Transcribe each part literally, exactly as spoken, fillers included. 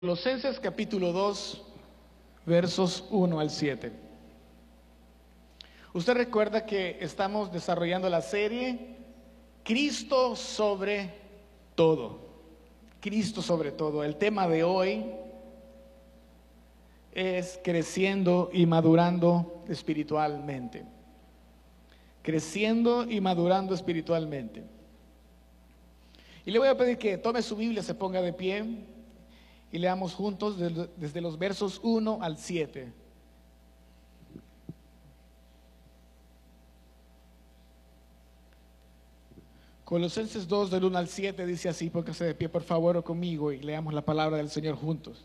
Colosenses capítulo dos, versos uno al siete. Usted recuerda que estamos desarrollando la serie Cristo sobre todo. Cristo sobre todo. El tema de hoy es creciendo y madurando espiritualmente. Creciendo y madurando espiritualmente. Y le voy a pedir que tome su Biblia, se ponga de pie y leamos juntos desde los versos uno al siete. Colosenses dos del uno al siete dice así, póngase de pie por favor conmigo y leamos la palabra del Señor juntos.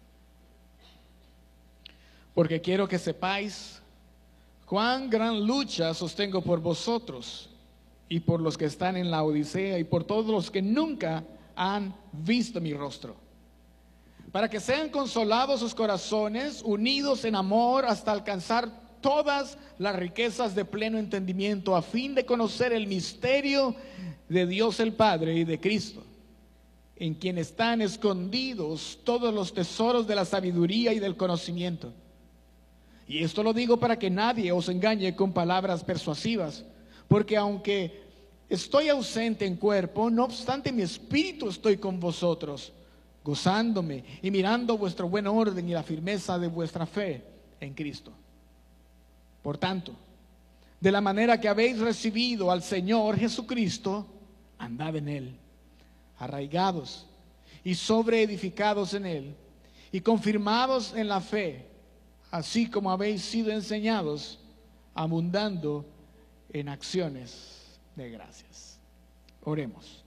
Porque quiero que sepáis cuán gran lucha sostengo por vosotros y por los que están en la Odisea y por todos los que nunca han visto mi rostro, para que sean consolados sus corazones, unidos en amor hasta alcanzar todas las riquezas de pleno entendimiento, a fin de conocer el misterio de Dios el Padre y de Cristo, en quien están escondidos todos los tesoros de la sabiduría y del conocimiento. Y esto lo digo para que nadie os engañe con palabras persuasivas, porque aunque estoy ausente en cuerpo, no obstante mi espíritu estoy con vosotros, gozándome y mirando vuestro buen orden y la firmeza de vuestra fe en Cristo. Por tanto, de la manera que habéis recibido al Señor Jesucristo, andad en Él, arraigados y sobreedificados en Él, y confirmados en la fe, así como habéis sido enseñados, abundando en acciones de gracias. Oremos.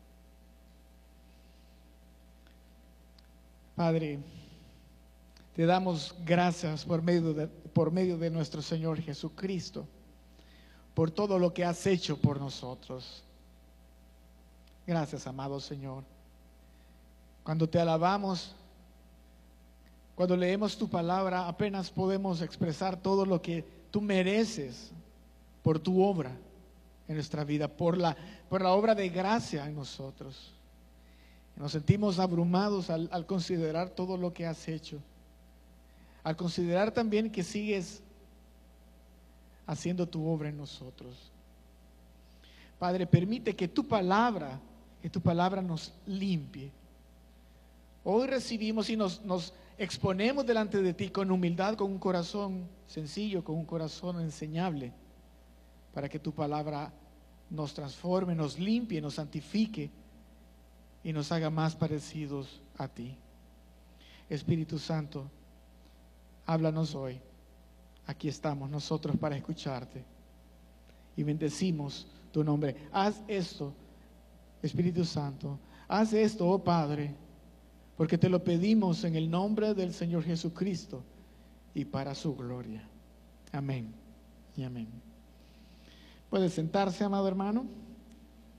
Padre, te damos gracias por medio de, por medio de nuestro Señor Jesucristo, por todo lo que has hecho por nosotros. Gracias, amado Señor. Cuando te alabamos, cuando leemos tu palabra, apenas podemos expresar todo lo que tú mereces por tu obra en nuestra vida, por la, por la obra de gracia en nosotros. Nos sentimos abrumados al, al considerar todo lo que has hecho, al considerar también que sigues haciendo tu obra en nosotros. Padre, permite que tu palabra, que tu palabra nos limpie. Hoy recibimos y nos, nos exponemos delante de ti con humildad, con un corazón sencillo, con un corazón enseñable, para que tu palabra nos transforme, nos limpie, nos santifique y nos haga más parecidos a ti. Espíritu Santo, háblanos hoy. Aquí estamos nosotros para escucharte y bendecimos tu nombre. Haz esto, Espíritu Santo, haz esto, oh Padre, porque te lo pedimos en el nombre del Señor Jesucristo y para su gloria. Amén y amén. ¿Puede sentarse, amado hermano?